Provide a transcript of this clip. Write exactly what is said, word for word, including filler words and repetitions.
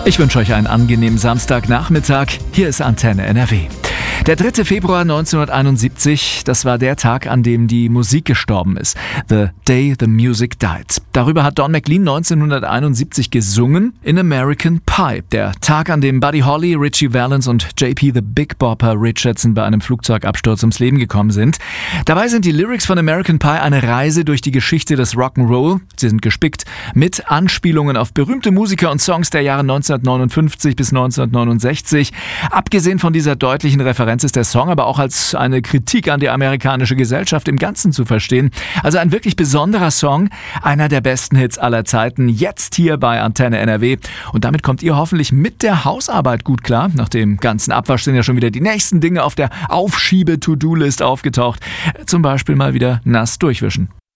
Ich wünsche euch einen angenehmen Samstagnachmittag. Hier ist Antenne N R W. Der dritte Februar neunzehnhunderteinundsiebzig, das war der Tag, an dem die Musik gestorben ist. The Day the Music Died. Darüber hat Don McLean neunzehnhunderteinundsiebzig gesungen in American Pie. Der Tag, an dem Buddy Holly, Ritchie Valens und J P the Big Bopper Richardson bei einem Flugzeugabsturz ums Leben gekommen sind. Dabei sind die Lyrics von American Pie eine Reise durch die Geschichte des Rock'n'Roll. Sie sind gespickt mit Anspielungen auf berühmte Musiker und Songs der Jahre neunzehnhundertneunundfünfzig bis neunzehnhundertneunundsechzig. Abgesehen von dieser deutlichen Referenz ist der Song aber auch als eine Kritik an die amerikanische Gesellschaft im Ganzen zu verstehen. Also ein wirklich besonderer Song, einer der besten Hits aller Zeiten, jetzt hier bei Antenne N R W. Und damit kommt ihr hoffentlich mit der Hausarbeit gut klar. Nach dem ganzen Abwasch sind ja schon wieder die nächsten Dinge auf der Aufschiebe-To-Do-List aufgetaucht. Zum Beispiel mal wieder nass durchwischen.